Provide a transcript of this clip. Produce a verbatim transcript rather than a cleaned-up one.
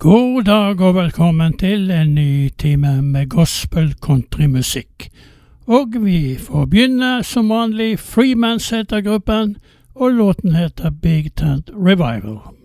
God dag og velkommen til en ny time med gospel countrymusikk. Og vi får begynne som vanlig Freemans heter gruppen, og låten heter Big Tent Revival.